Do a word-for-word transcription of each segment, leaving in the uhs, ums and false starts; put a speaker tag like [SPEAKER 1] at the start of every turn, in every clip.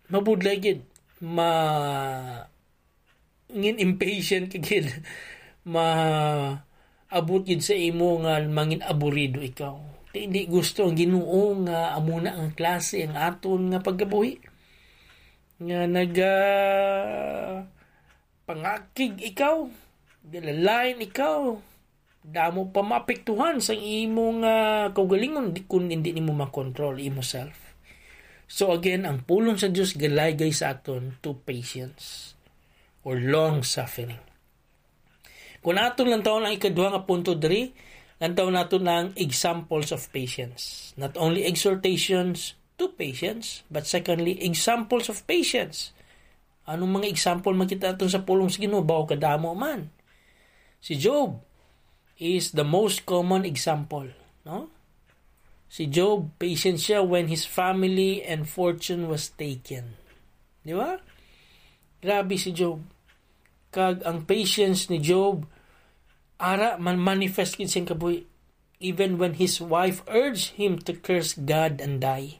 [SPEAKER 1] mabudlay gid ma ngin impatient ka gid ma abot gid sa imo nga mangin aburido ikaw. Di, di gusto ang Ginoo nga amo na ang klase ang aton nga pagkabuhi nga naga pangakig ikaw, galalain ikaw, damo pa maapektuhan sa imong uh, kaugalingon kung hindi nimo makontrol imo self. So again, ang pulong sa Dios galaygay sa aton to patience or long suffering. Kung aton lang taon ang ikaduha nga punto diri, lang taon naton ang examples of patience. Not only exhortations to patience, but secondly, examples of patience. Anong mga example makita natin sa pulong sa Ginoo? Bawo kadamo man. Si Job is the most common example, no? Si Job, patient siya when his family and fortune was taken. Di ba? Grabe si Job. Kag ang patience ni Job, ara man manifest kin siyang kabuhi. Even when his wife urged him to curse God and die.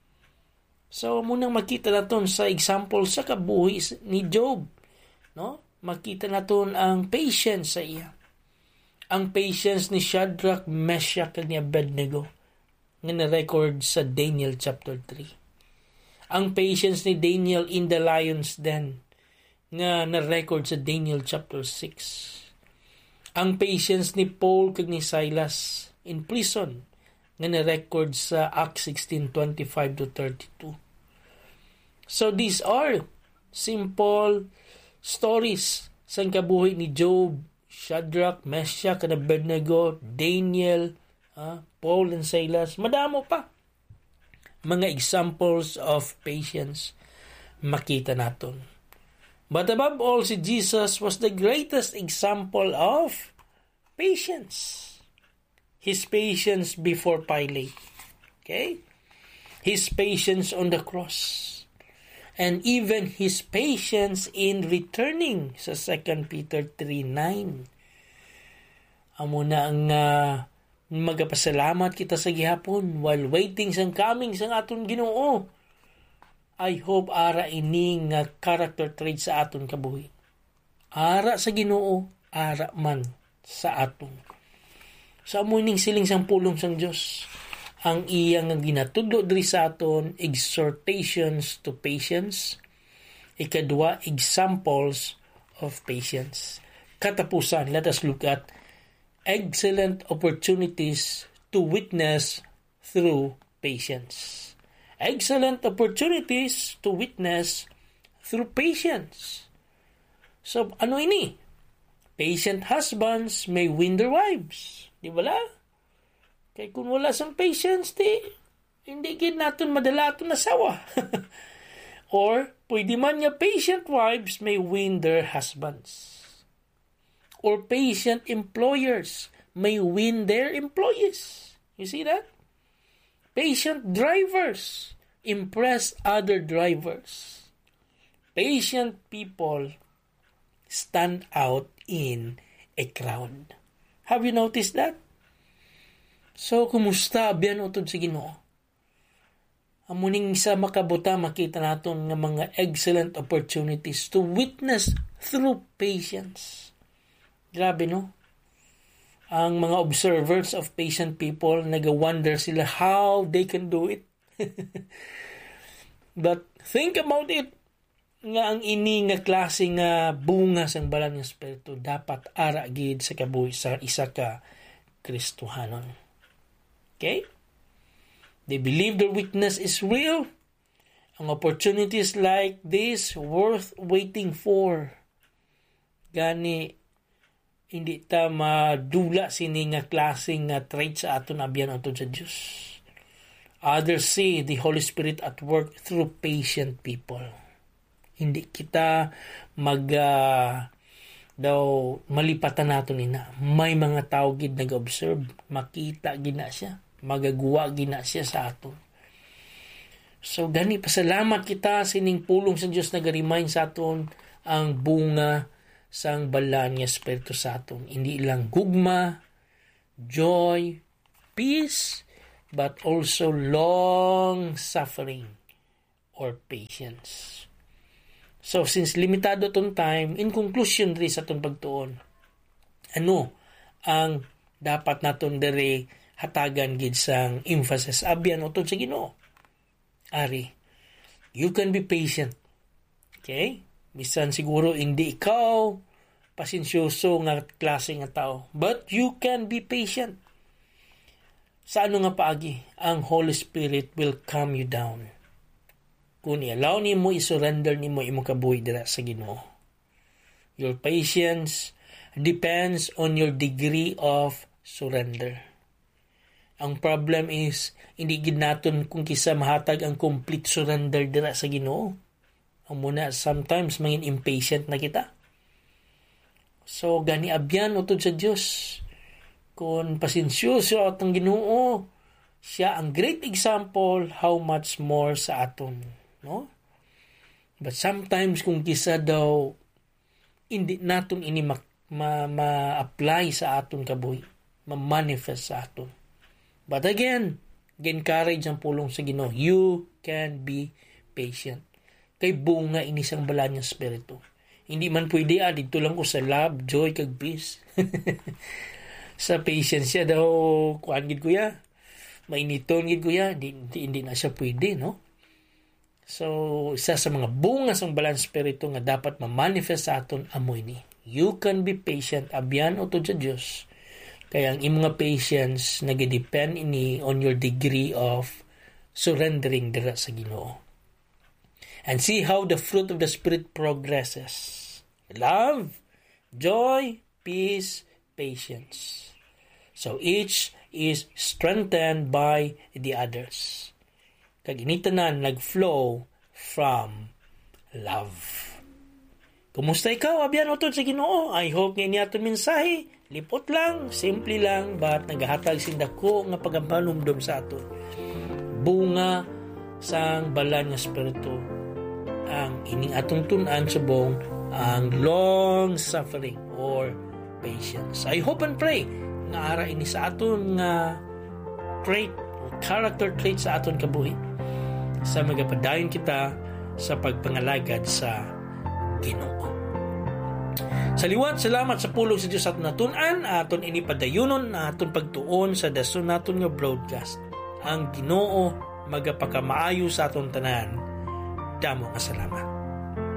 [SPEAKER 1] So, munang makita naton sa example sa kabuhi ni Job, no? Makita naton ang patience sa iya. Ang patience ni Shadrach, Meshach, ug ni Abednego nga na-record sa Daniel chapter three. Ang patience ni Daniel in the lion's den nga na-record sa Daniel chapter six. Ang patience ni Paul kag ni Silas in prison nga na-record sa Acts sixteen twenty-five to thirty-two. So these are simple stories sa kabuhi ni Job, Shadrach, Meshach, and Abednego, Daniel, uh, Paul and Silas. Madamo pa mga examples of patience makita naton. But above all, si Jesus was the greatest example of patience. His patience before Pilate. Okay? His patience on the cross. And even his patience in returning sa Second Peter three nine. Amo na ang uh, magapasalamat kita sa gihapon while waiting sa coming sa aton Ginoo. I hope ara ini nga character trait sa aton kabuhi. Ara sa Ginoo, ara man sa aton. Sa muning siling sang pulong sang Dios, ang iyang ginatudlo diri sa aton exhortations to patience, ikadua examples of patience. Katapusan, let us look at excellent opportunities to witness through patience. Excellent opportunities to witness through patience. So, ano ini? Patient husbands may win their wives. Di ba la? Kaya kung wala sang patience, di, hindi gid natin madala aton asawa. Or, pwede man nga patient wives may win their husbands. Or patient employers may win their employees. You see that? Patient drivers impress other drivers. Patient people stand out in a crowd. Have you noticed that? So, kumusta biyan utod sa Ginoo? Amuning sa makabuta, makita naton nga mga excellent opportunities to witness through patience. Grabe, no? Ang mga observers of patient people, nag-wonder sila how they can do it. But think about it, nga ang ini nga klase nga bunga sang balang ng Espiritu dapat ara gid sa kabuhi sa isa ka Kristohanon. Okay? They believe their witness is real. Ang opportunities like this worth waiting for. Gani hindi ta madula sini nga klase nga trait sa aton abyan aton sa Dios. Others see the Holy Spirit at work through patient people. Hindi kita mag uh, daw malipatan nato nina. May mga tao gid nag-observe, makita gina siya, magagawa gina siya sa aton. So gani pasalamat kita sining pulong sa Dios nag-remind sa aton ang bunga sang balaan nga Espiritu sa aton. Hindi lang gugma, joy, peace, but also long suffering or patience. So, since limitado tong time, in conclusion rin sa itong pagtuon, ano ang dapat naton dere hatagan gid sang emphasis abyan utod sa Ginoo? Ari, you can be patient. Okay? Bisan siguro hindi ikaw pasensyoso nga klase nga tao, but you can be patient. Sa ano nga paagi, ang Holy Spirit will calm you down. Kung i-allow ni mo, i-surrender ni mo, imo kabuhi dira sa Ginoo. Your patience depends on your degree of surrender. Ang problem is, hindi gid naton kung kisa mahatag ang complete surrender dira sa Ginoo. Ang muna, sometimes mangin impatient na kita. So, gani abyan utod sa Dios. Kung pasensyoso atong Ginoo, siya ang great example how much more sa aton. No? But sometimes kung kisa daw hindi naton ini ma, ma, ma-apply sa aton kabuhi, ma-manifest sa aton. But again, encourage ang pulong sa Ginoo. You can be patient. Kay bunga ini sang balaan ng Espiritu. Hindi man pwede, ah, dito lang ko sa love, joy, kag peace. Sa patience siya daw, kuhan gid ko ya. Mainiton gid ko ya. Hindi, hindi na siya pwede, no? So, isa sa mga bunga sang balaan ng Espiritu nga dapat ma-manifest sa aton amoy ni. You can be patient, abyan utod sa Dios. Kaya ang imong patience nagidepend ini on your degree of surrendering dira sa Ginoo. And see how the fruit of the Spirit progresses. Love, joy, peace, patience. So each is strengthened by the others. Kag initanan nag-flow from love. Kumusta ikaw? Abyan utod sa Ginoo. I hope nga niya itong mensahe. Lipot lang, simple lang, but nagahatag sindako nga pagapanumdum sa ato. Bunga sang balaan nga Espiritu ang ining atong tun-an subong ang long suffering or patience. I hope and pray nga ara ini sa aton nga trait or character trait sa aton kabuhi sa magapadayon kita sa pagpangalagad sa Ginoo. Sa liwat, salamat sa pulong sa Diyos at natun-an aton ini padayunon na aton pagtuon sa dason naton nga broadcast. Ang Ginoo magapakamaayo sa aton tanan. Damo nga salamat.